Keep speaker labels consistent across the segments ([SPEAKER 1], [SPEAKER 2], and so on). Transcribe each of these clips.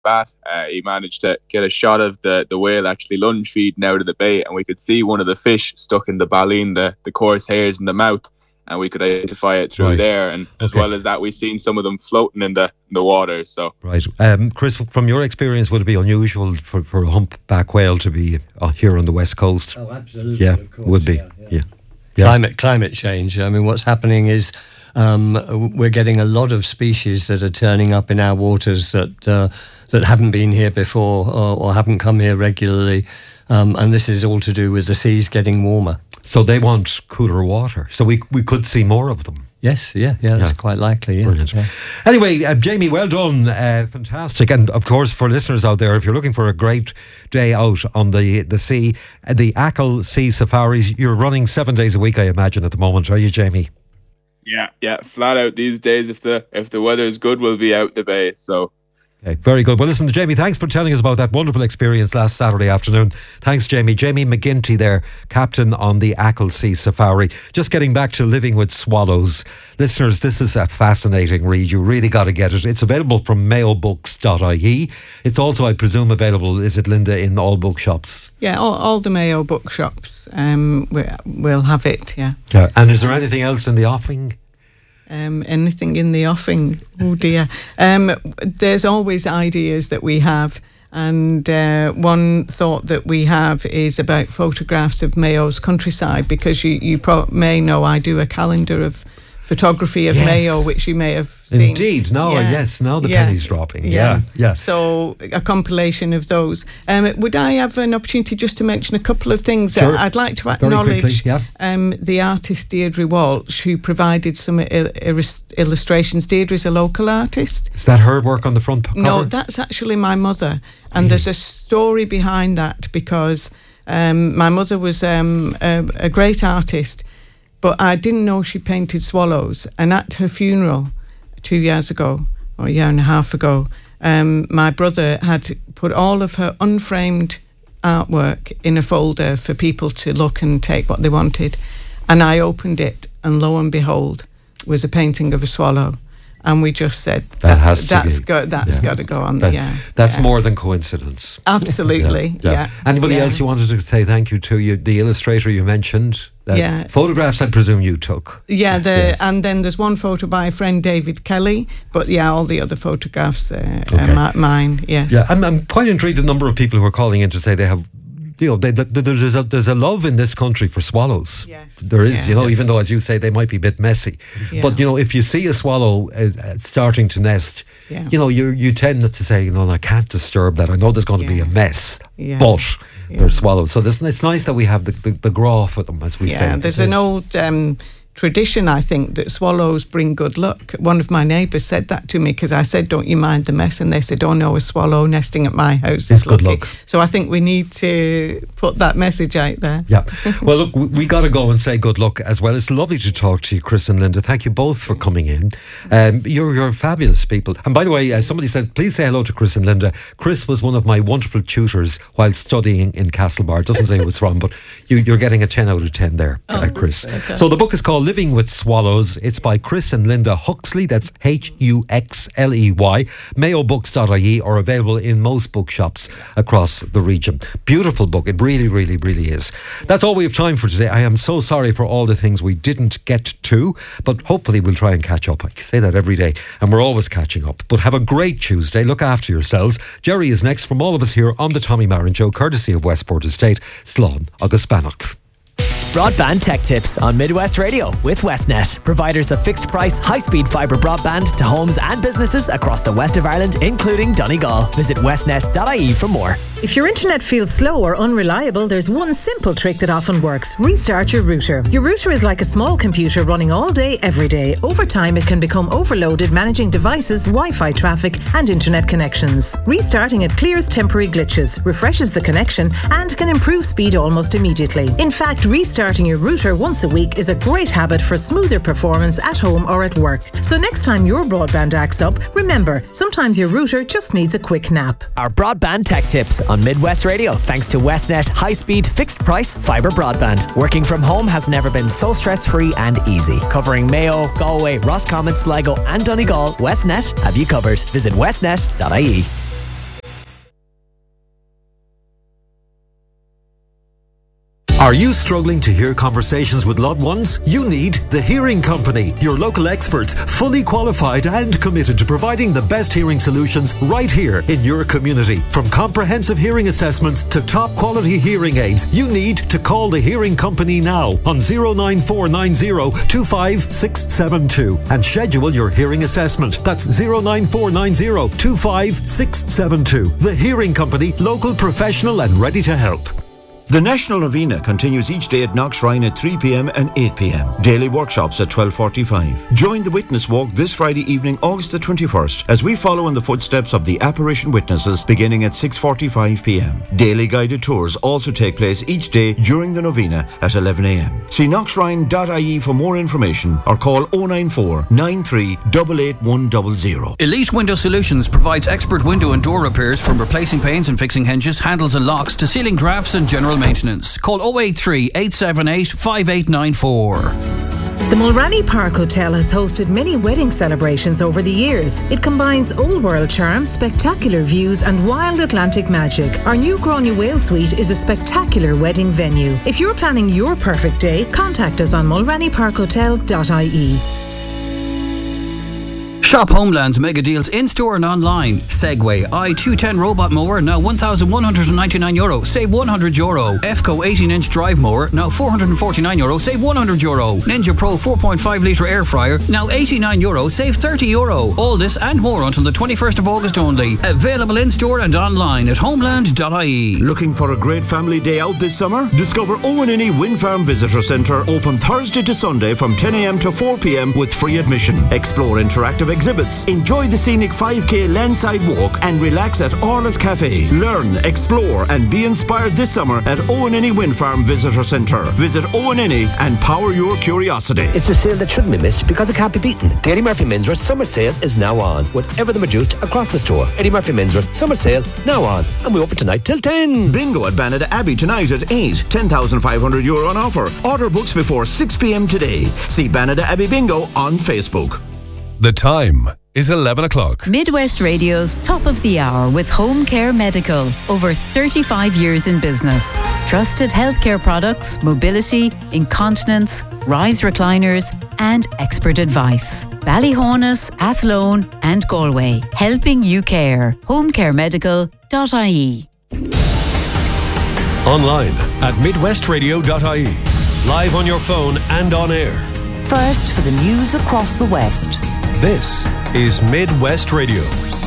[SPEAKER 1] bat, he managed to get a shot of the whale actually lunge feeding out of the bait, and we could see one of the fish stuck in the baleen, the coarse hairs in the mouth, and we could identify it through there. And as well as that, we've seen some of them floating in the water. So
[SPEAKER 2] right, Chris, from your experience, would it be unusual for a humpback whale to be here on the west coast?
[SPEAKER 3] Oh, absolutely.
[SPEAKER 2] Yeah,
[SPEAKER 3] of course,
[SPEAKER 2] would be. Yeah.
[SPEAKER 3] Climate change. I mean, what's happening is we're getting a lot of species that are turning up in our waters that haven't been here before or haven't come here regularly, and this is all to do with the seas getting warmer.
[SPEAKER 2] So they want cooler water. So we could see more of them.
[SPEAKER 3] Yes, that's quite likely. Yeah.
[SPEAKER 2] Brilliant.
[SPEAKER 3] Yeah.
[SPEAKER 2] Anyway, Jamie, well done. Fantastic. And of course, for listeners out there, if you're looking for a great day out on the sea, the Achill Sea Safaris, you're running 7 days a week, I imagine, at the moment, are you, Jamie?
[SPEAKER 1] Yeah, flat out these days. If the weather is good, we'll be out the bay. So.
[SPEAKER 2] Okay, very good. Well, listen, Jamie, thanks for telling us about that wonderful experience last Saturday afternoon. Thanks, Jamie. Jamie McGinty there, captain on the Achill Sea Safari. Just getting back to living with swallows. Listeners, this is a fascinating read. You really got to get it. It's available from mayobooks.ie. It's also, I presume, available, is it, Linda, in all bookshops?
[SPEAKER 4] Yeah, all the Mayo bookshops will have it, yeah.
[SPEAKER 2] And is there anything else in the offing?
[SPEAKER 4] Anything in the offing? Oh dear. There's always ideas that we have, and one thought that we have is about photographs of Mayo's countryside, because you may know I do a calendar of photography of Mayo, which you may have seen.
[SPEAKER 2] Indeed. Now the penny's dropping. Yeah.
[SPEAKER 4] So a compilation of those. Would I have an opportunity just to mention a couple of things?
[SPEAKER 2] Sure.
[SPEAKER 4] I'd like to acknowledge the artist Deirdre Walsh, who provided some illustrations. Deirdre's a local artist.
[SPEAKER 2] Is that her work on the front cover?
[SPEAKER 4] No, that's actually my mother. And there's a story behind that, because my mother was a great artist, but I didn't know she painted swallows. And at her funeral 2 years ago, or a year and a half ago, my brother had put all of her unframed artwork in a folder for people to look and take what they wanted. And I opened it, and lo and behold, was a painting of a swallow. And we just said that's got to go on there.
[SPEAKER 2] That's more than coincidence.
[SPEAKER 4] Absolutely.
[SPEAKER 2] Anybody else you wanted to say thank you to? The illustrator you mentioned. Photographs, I presume you took.
[SPEAKER 4] And then there's one photo by a friend, David Kelly. But all the other photographs are mine. Yes.
[SPEAKER 2] Yeah, I'm quite intrigued. The number of people who are calling in to say they have. There's a love in this country for swallows.
[SPEAKER 4] Yes.
[SPEAKER 2] There is, even though, as you say, they might be a bit messy. Yeah. But, if you see a swallow starting to nest, you tend not to say, I can't disturb that. I know there's going to be a mess, but they're swallows. So it's nice that we have the graw for them, as we say.
[SPEAKER 4] Yeah, there's an old tradition, I think, that swallows bring good luck. One of my neighbours said that to me, because I said, don't you mind the mess? And they said, oh no, a swallow nesting at my house is
[SPEAKER 2] good
[SPEAKER 4] lucky.
[SPEAKER 2] Luck.
[SPEAKER 4] So I think we need to put that message out there.
[SPEAKER 2] Yeah. Well, look, we got to go and say good luck as well. It's lovely to talk to you, Chris and Linda. Thank you both for coming in. You're fabulous people. And by the way, somebody said, please say hello to Chris and Linda. Chris was one of my wonderful tutors while studying in Castlebar. It doesn't say who it's from, but you're getting a 10 out of 10 there, Chris. Okay. So the book is called Living with Swallows. It's by Chris and Linda Huxley. That's Huxley. Mayobooks.ie, or available in most bookshops across the region. Beautiful book. It really, really, really is. That's all we have time for today. I am so sorry for all the things we didn't get to, but hopefully we'll try and catch up. I say that every day, and we're always catching up. But have a great Tuesday. Look after yourselves. Jerry is next from all of us here on the Tommy Marin Show, courtesy of Westport Estate. Slán agus Bannacht.
[SPEAKER 5] Broadband Tech Tips on Midwest Radio with Westnet, providers of fixed price, high-speed fibre broadband to homes and businesses across the west of Ireland, including Donegal. Visit westnet.ie for more.
[SPEAKER 6] If your internet feels slow or unreliable, there's one simple trick that often works. Restart your router. Your router is like a small computer running all day, every day. Over time, it can become overloaded managing devices, Wi-Fi traffic, and internet connections. Restarting it clears temporary glitches, refreshes the connection, and can improve speed almost immediately. In fact, restarting your router once a week is a great habit for smoother performance at home or at work. So next time your broadband acts up, remember, sometimes your router just needs a quick nap.
[SPEAKER 5] Our Broadband Tech Tips on Midwest Radio, thanks to Westnet high-speed, fixed-price fibre broadband. Working from home has never been so stress-free and easy. Covering Mayo, Galway, Roscommon, Sligo and Donegal, Westnet have you covered. Visit westnet.ie.
[SPEAKER 2] Are you struggling to hear conversations with loved ones? You need The Hearing Company, your local experts, fully qualified and committed to providing the best hearing solutions right here in your community. From comprehensive hearing assessments to top quality hearing aids, you need to call The Hearing Company now on 09490 25672 and schedule your hearing assessment. That's 09490 25672. The Hearing Company, local, professional and ready to help.
[SPEAKER 7] The National Novena continues each day at Knox Shrine at 3 p.m. and 8 p.m. Daily workshops at 12:45. Join the Witness Walk this Friday evening, August the 21st, as we follow in the footsteps of the apparition witnesses beginning at 6:45 p.m. Daily guided tours also take place each day during the Novena at 11 a.m. See knoxshrine.ie for more information or call 094 93 88100.
[SPEAKER 8] Elite Window Solutions provides expert window and door repairs, from replacing panes and fixing hinges, handles and locks to sealing drafts and general maintenance. Call 083 878 5894.
[SPEAKER 6] The Mulranny Park Hotel has hosted many wedding celebrations over the years. It combines old world charm, spectacular views and wild Atlantic magic. Our new Gráinne Whale Suite is a spectacular wedding venue. If you're planning your perfect day, contact us on mulrannyparkhotel.ie.
[SPEAKER 8] Shop Homeland's mega deals in-store and online. Segway i210 robot mower, now €1,199, save €100. EFCO 18-inch drive mower, now €449, save €100. Ninja Pro 4.5 litre air fryer, now €89, save €30. All this and more until the 21st of August only. Available in-store and online at homeland.ie.
[SPEAKER 7] Looking for a great family day out this summer? Discover Owenini Wind Farm Visitor Centre, open Thursday to Sunday from 10 a.m. to 4 p.m. with free admission. Explore interactive exhibits, enjoy the scenic 5k landside walk and relax at Orla's Cafe. Learn, explore and be inspired this summer at Owenini Wind Farm Visitor Centre. Visit Owenini and power your curiosity.
[SPEAKER 9] It's a sale that shouldn't be missed because it can't be beaten. The Eddie Murphy Menswear Summer Sale is now on, with everything reduced across the store. Eddie Murphy Menswear Summer Sale now on, and we open tonight till 10.
[SPEAKER 7] Bingo at Banada Abbey tonight at 8. €10,500 on offer. Order books before 6 p.m. today. See Banada Abbey Bingo on Facebook.
[SPEAKER 10] The time is 11 o'clock.
[SPEAKER 11] Midwest Radio's Top of the Hour with Home Care Medical. Over 35 years in business. Trusted healthcare products, mobility, incontinence, rise recliners and expert advice. Ballyhonus, Athlone and Galway. Helping you care. homecaremedical.ie.
[SPEAKER 10] Online at midwestradio.ie. Live on your phone and on air.
[SPEAKER 12] First for the news across the West.
[SPEAKER 10] This is Midwest Radio.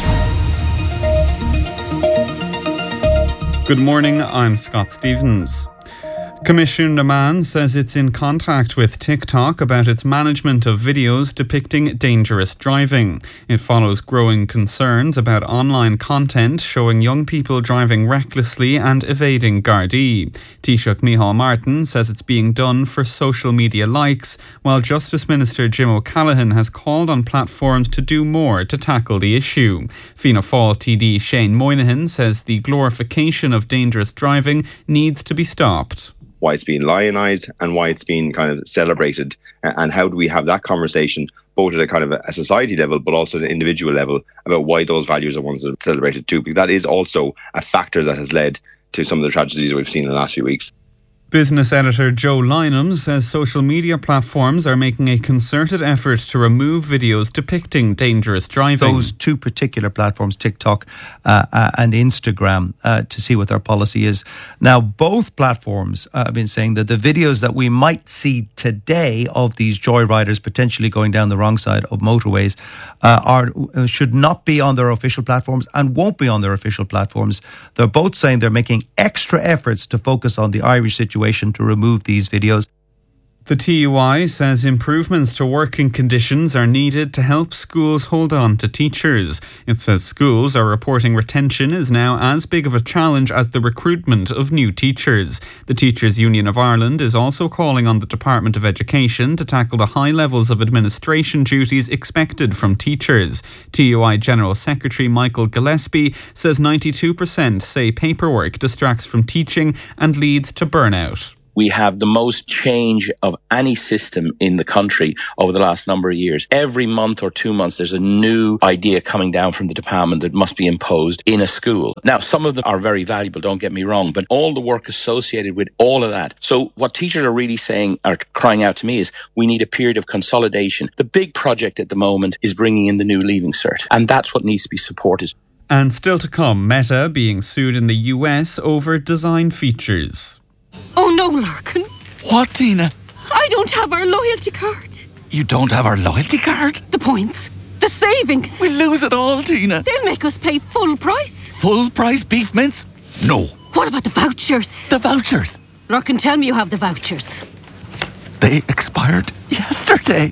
[SPEAKER 13] Good morning, I'm Scott Stevens. Commission Naman says it's in contact with TikTok about its management of videos depicting dangerous driving. It follows growing concerns about online content showing young people driving recklessly and evading Gardaí. Taoiseach Micheál Martin says it's being done for social media likes, while Justice Minister Jim O'Callaghan has called on platforms to do more to tackle the issue. Fianna Fáil TD Shane Moynihan says the glorification of dangerous driving needs to be stopped.
[SPEAKER 14] Why it's being lionised and why it's being kind of celebrated, and how do we have that conversation both at a kind of a society level but also at an individual level about why those values are ones that are celebrated too, because that is also a factor that has led to some of the tragedies we've seen in the last few weeks.
[SPEAKER 13] Business editor Joe Lynham says social media platforms are making a concerted effort to remove videos depicting dangerous driving.
[SPEAKER 15] Those two particular platforms, TikTok and Instagram, to see what their policy is. Now, both platforms have been saying that the videos that we might see today of these joyriders potentially going down the wrong side of motorways should not be on their official platforms and won't be on their official platforms. They're both saying they're making extra efforts to focus on the Irish situation to remove these videos.
[SPEAKER 13] The TUI says improvements to working conditions are needed to help schools hold on to teachers. It says schools are reporting retention is now as big of a challenge as the recruitment of new teachers. The Teachers Union of Ireland is also calling on the Department of Education to tackle the high levels of administration duties expected from teachers. TUI General Secretary Michael Gillespie says 92% say paperwork distracts from teaching and leads to burnout.
[SPEAKER 16] we have the most change of any system in the country over the last number of years. Every month or 2 months, there's a new idea coming down from the department that must be imposed in a school. Now, some of them are very valuable, don't get me wrong, but all the work associated with all of that. So what teachers are really saying, are crying out to me, is we need a period of consolidation. The big project at the moment is bringing in the new Leaving Cert, and that's what needs to be supported.
[SPEAKER 13] And still to come, Meta being sued in the US over design features.
[SPEAKER 17] Oh no, Larkin.
[SPEAKER 18] What, Tina?
[SPEAKER 17] I don't have our loyalty card.
[SPEAKER 18] You don't have our loyalty card?
[SPEAKER 17] The points. The savings.
[SPEAKER 18] We'll lose it all, Tina.
[SPEAKER 17] They'll make us pay full price.
[SPEAKER 18] Full price beef mince? No.
[SPEAKER 17] What about the vouchers?
[SPEAKER 18] The vouchers?
[SPEAKER 17] Larkin, tell me you have the vouchers.
[SPEAKER 18] They expired yesterday.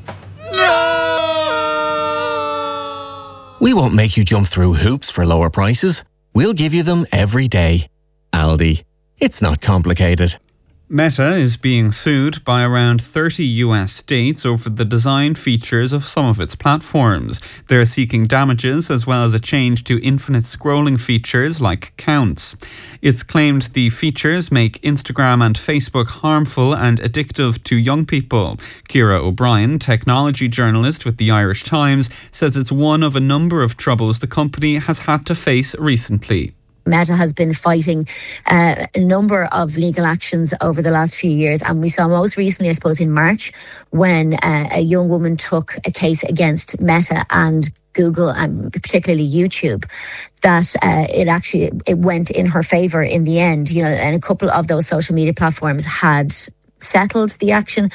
[SPEAKER 19] We won't make you jump through hoops for lower prices. We'll give you them every day. Aldi. It's not complicated.
[SPEAKER 13] Meta is being sued by around 30 US states over the design features of some of its platforms. They're seeking damages as well as a change to infinite scrolling features like counts. It's claimed the features make Instagram and Facebook harmful and addictive to young people. Ciara O'Brien, technology journalist with the Irish Times, says it's one of a number of troubles the company has had to face recently.
[SPEAKER 20] Meta has been fighting a number of legal actions over the last few years, and we saw most recently, I suppose, in March, when a young woman took a case against Meta and Google, and particularly YouTube, that it went in her favour in the end. You know, and a couple of those social media platforms had settled the action.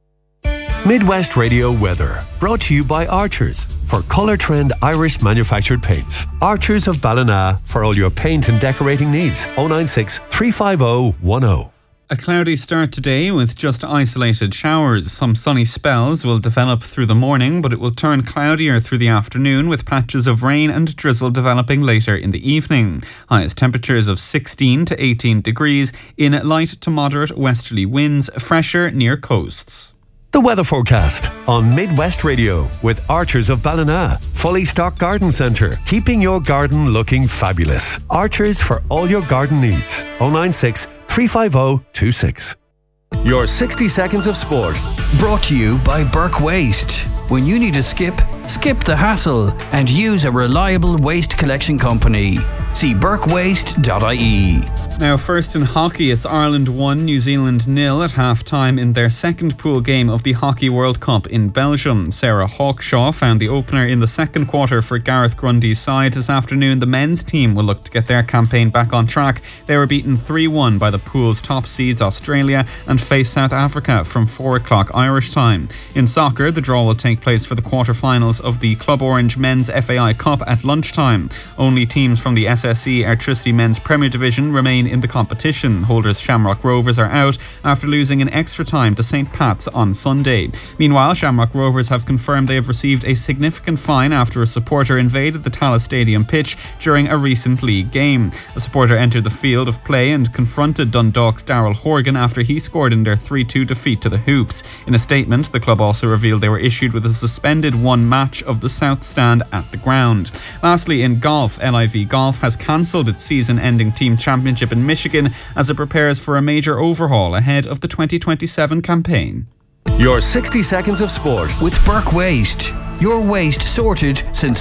[SPEAKER 10] Midwest Radio weather, brought to you by Archers for Colour Trend Irish manufactured paints. Archers of Ballina for all your paint and decorating needs. 096 350 10.
[SPEAKER 13] A cloudy start today with just isolated showers. Some sunny spells will develop through the morning, but it will turn cloudier through the afternoon with patches of rain and drizzle developing later in the evening. Highest temperatures of 16 to 18 degrees in light to moderate westerly winds, fresher near coasts.
[SPEAKER 10] The weather forecast on Midwest Radio with Archers of Ballina. Fully stocked garden centre, keeping your garden looking fabulous. Archers for all your garden needs. 096 350 26.
[SPEAKER 21] Your 60 seconds of sport. Brought to you by Burke Waste. When you need a skip the hassle and use a reliable waste collection company. See burkewaste.ie.
[SPEAKER 13] Now, first in hockey, it's Ireland 1, New Zealand 0 at half-time in their second pool game of the Hockey World Cup in Belgium. Sarah Hawkshaw found the opener in the second quarter for Gareth Grundy's side. This afternoon, the men's team will look to get their campaign back on track. They were beaten 3-1 by the pool's top seeds Australia and face South Africa from 4 o'clock Irish time. In soccer, the draw will take place for the quarter-finals of the Club Orange Men's FAI Cup at lunchtime. Only teams from the SSE Airtricity Men's Premier Division remain in the competition. Holders Shamrock Rovers are out after losing in extra time to St. Pat's on Sunday. Meanwhile, Shamrock Rovers have confirmed they have received a significant fine after a supporter invaded the Tallaght Stadium pitch during a recent league game. A supporter entered the field of play and confronted Dundalk's Daryl Horgan after he scored in their 3-2 defeat to the Hoops. In a statement, the club also revealed they were issued with a suspended one match of the South Stand at the ground. Lastly, in golf, LIV Golf has cancelled its season-ending team championship in Michigan as it prepares for a major overhaul ahead of the 2027 campaign.
[SPEAKER 21] Your 60 seconds of sport with Burke Waste. Your waste sorted since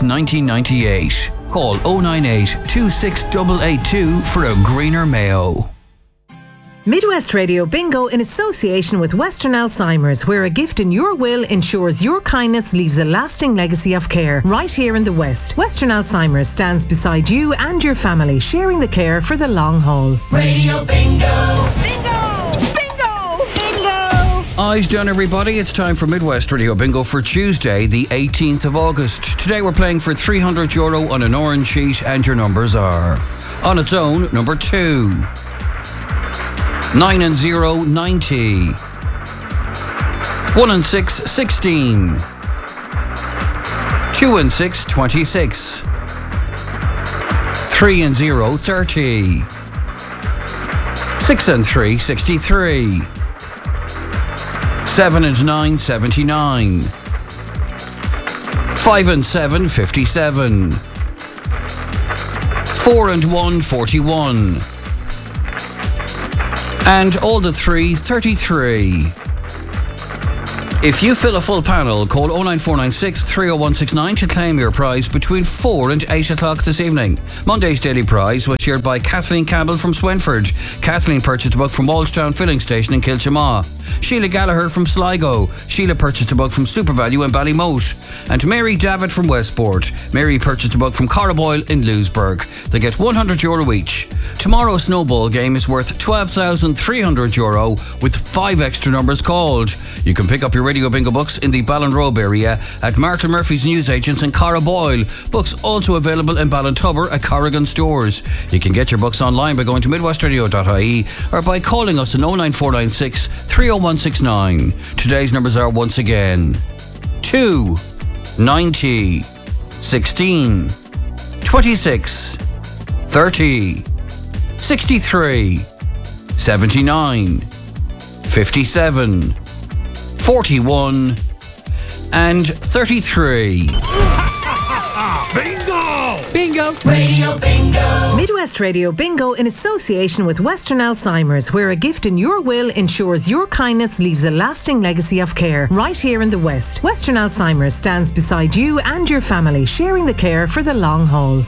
[SPEAKER 21] 1998. Call 098 26882 for a greener Mayo.
[SPEAKER 6] Midwest Radio Bingo in association with Western Alzheimer's, where a gift in your will ensures your kindness leaves a lasting legacy of care right here in the West. Western Alzheimer's stands beside you and your family, sharing the care for the long haul.
[SPEAKER 22] Radio Bingo! Bingo! Bingo! Bingo!
[SPEAKER 8] Eyes down, everybody. It's time for Midwest Radio Bingo for Tuesday, the 18th of August. Today we're playing for €300 on an orange sheet, and your numbers are: on its own, number 2. 9 and 0, 90. 1 and 6, 16. 2 and 6, 26. 3 and 0, 30. 6 and 3, 63. 7 and 9, 79. 5 and 7, 57. 4 and 1, 41. And all the threes, 33. If you fill a full panel, call 09496 30169 to claim your prize between 4 and 8 o'clock this evening. Monday's daily prize was shared by Kathleen Campbell from Swenford. Kathleen purchased a book from Wallstown Filling Station in Kilchamaw. Sheila Gallagher from Sligo. Sheila purchased a book from SuperValue in Ballymote. And Mary Davitt from Westport. Mary purchased a book from Carraboyle in Lewisburg. They get €100 each. Tomorrow's snowball game is worth €12,300 with 5 extra numbers called. You can pick up your Radio Bingo books in the Ballinrobe area at Martin Murphy's newsagents in Carraboyle. Books also available in Ballintubber at Corrigan stores. You can get your books online by going to midwestradio.ie or by calling us on 09496 30169. Today's numbers are once again 2, 90, 16, 26, 30, 63, 79, 57, 41 and 33.
[SPEAKER 22] Bingo!
[SPEAKER 6] Bingo!
[SPEAKER 22] Radio Bingo!
[SPEAKER 6] Midwest Radio Bingo in association with Western Alzheimer's, where a gift in your will ensures your kindness leaves a lasting legacy of care right here in the West. Western Alzheimer's stands beside you and your family, sharing the care for the long haul.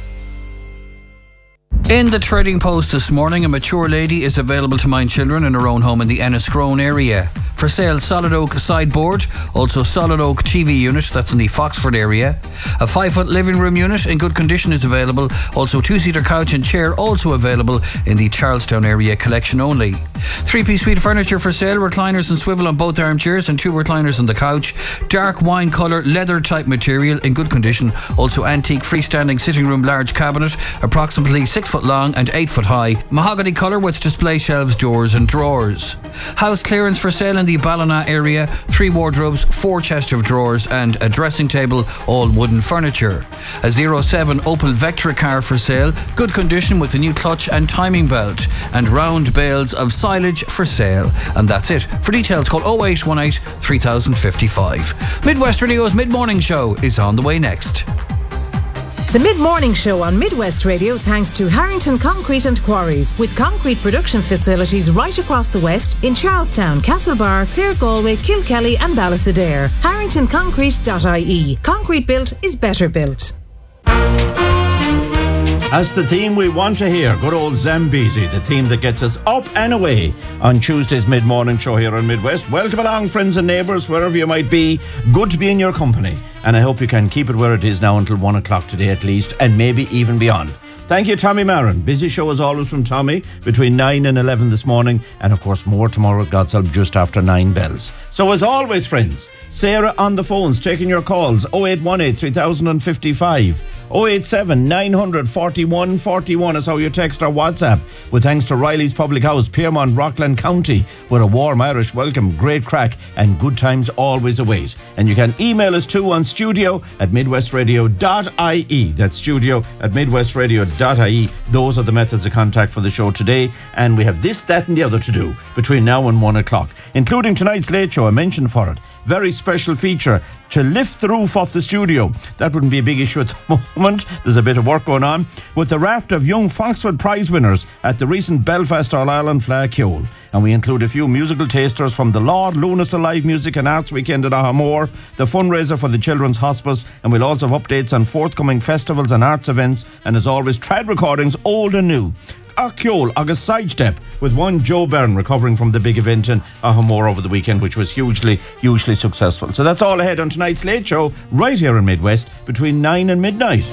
[SPEAKER 8] In the Trading Post this morning, a mature lady is available to mind children in her own home in the Enniscrone area. For sale, solid oak sideboard, also solid oak TV unit, that's in the Foxford area. A 5-foot living room unit in good condition is available. Also 2-seater couch and chair also available in the Charlestown area, collection only. 3-piece suite of furniture for sale, recliners and swivel on both armchairs and 2 recliners on the couch. Dark wine colour, leather type material in good condition. Also antique freestanding sitting room large cabinet, approximately 6 foot long and 8 foot high. Mahogany colour with display shelves, doors and drawers. House clearance for sale in the Ballina area. 3 wardrobes, 4 chests of drawers and a dressing table, all wooden furniture. A 07 Opel Vectra car for sale, good condition with a new clutch and timing belt, and round bales of silage for sale. And that's it. For details, call 0818 3055. Midwest Radio's mid-morning show is on the way next.
[SPEAKER 6] The mid-morning show on Midwest Radio thanks to Harrington Concrete and Quarries, with concrete production facilities right across the West in Charlestown, Castlebar, Clare Galway, Kilkelly and Ballisadair. HarringtonConcrete.ie. Concrete built is better built.
[SPEAKER 1] That's the theme we want to hear. Good old Zambezi, the theme that gets us up and away on Tuesday's mid-morning show here on Midwest. Welcome along, friends and neighbours, wherever you might be. Good to be in your company. And I hope you can keep it where it is now until 1 o'clock today at least, and maybe even beyond. Thank you, Tommy Marin. Busy show as always from Tommy between 9 and 11 this morning. And of course, more tomorrow with God's help just after 9 bells. So as always, friends, Sarah on the phones taking your calls. 0818 3055. 087 900 41 41 is how you text or WhatsApp. With thanks to Riley's Public House, Piermont, Rockland County, with a warm Irish welcome, great crack, and good times always await. And you can email us too on studio@midwestradio.ie. That's studio@midwestradio.ie. Those are the methods of contact for the show today. And we have this, that, and the other to do between now and 1 o'clock, including tonight's late show. I mentioned for it. Very special feature to lift the roof off the studio. That wouldn't be a big issue at the moment. There's a bit of work going on with a raft of young Foxford prize winners at the recent Belfast All-Ireland Fleadh Cheoil. And we include a few musical tasters from the Lord Lunas Alive Music and Arts Weekend in Ahamore, the fundraiser for the Children's Hospice, and we'll also have updates on forthcoming festivals and arts events, and as always, trad recordings, old and new. Cheoil, August Sidestep, with one Joe Byrne recovering from the big event in Ahamore over the weekend, which was hugely successful. So that's all ahead on tonight's Late Show, right here in Midwest, between 9 and midnight.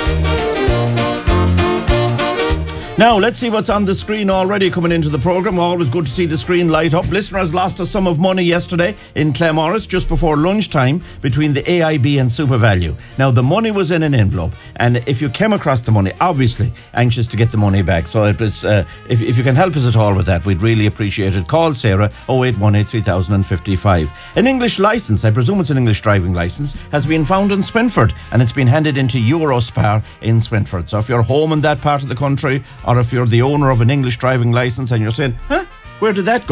[SPEAKER 1] Now, let's see what's on the screen already coming into the programme. Always good to see the screen light up. Listeners lost a sum of money yesterday in Claremorris just before lunchtime between the AIB and SuperValue. Now, the money was in an envelope, and if you came across the money, obviously anxious to get the money back. So it was, if you can help us at all with that, we'd really appreciate it. Call Sarah 0818 3055. An English licence, I presume it's an English driving licence, has been found in Spenford, and it's been handed into Eurospar in Spenford. So if you're home in that part of the country, or if you're the owner of an English driving licence and you're saying, where did that go?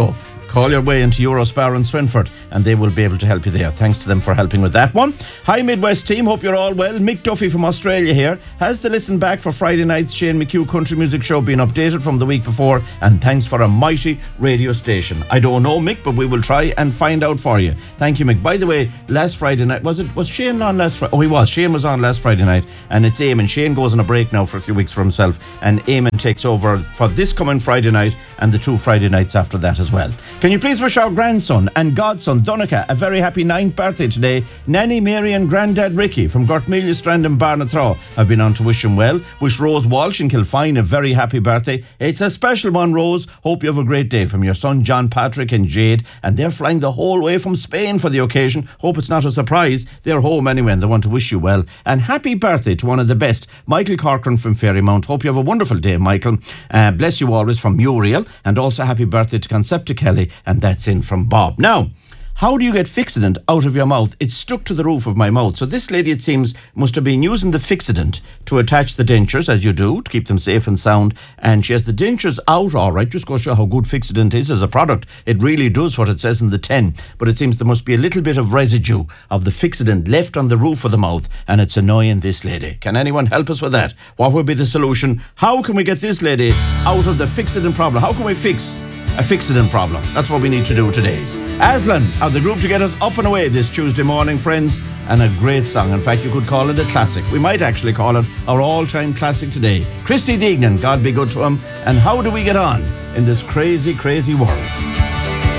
[SPEAKER 1] call your way into Eurospar in Swinford and they will be able to help you there. Thanks to them for helping with that one. Hi Midwest team, hope you're all well. Mick Duffy from Australia here. Has the listen back for Friday night's Shane McHugh Country Music Show been updated from the week before? And thanks for a mighty radio station. I don't know, Mick, but we will try and find out for you. Thank you, Mick. By the way, last Friday night, was Shane on last Friday? Oh, he was. Shane was on last Friday night, and it's Eamon. Shane goes on a break now for a few weeks for himself, and Eamon takes over for this coming Friday night and the 2 Friday nights after that as well. Can you please wish our grandson and godson, Donica, a very happy 9th birthday today? Nanny Mary and Grandad Ricky from Gortmelia Strand and Barnathraw have been on to wish him well. Wish Rose Walsh in Kilfine a very happy birthday. It's a special one, Rose. Hope you have a great day from your son John Patrick and Jade, and they're flying the whole way from Spain for the occasion. Hope it's not a surprise. They're home anyway and they want to wish you well. And happy birthday to one of the best, Michael Corcoran from Fairymount. Hope you have a wonderful day, Michael. Bless you always from Muriel, and also happy birthday to Concepta Kelly, and that's in from Bob. Now, how do you get Fixodent out of your mouth? It's stuck to the roof of my mouth. So this lady, it seems, must have been using the Fixodent to attach the dentures, as you do, to keep them safe and sound. And she has the dentures out all right. Just go show how good Fixodent is as a product. It really does what it says in the tin. But it seems there must be a little bit of residue of the Fixodent left on the roof of the mouth. And it's annoying this lady. Can anyone help us with that? What would be the solution? How can we get this lady out of the Fixodent problem? How can we fix a Fixodent problem? That's what we need to do today. Aslan are the group to get us up and away this Tuesday morning, friends, and a great song. In fact, you could call it a classic. We might actually call it our all-time classic today. Christy Deignan, God be good to him. And how do we get on in this crazy, crazy world?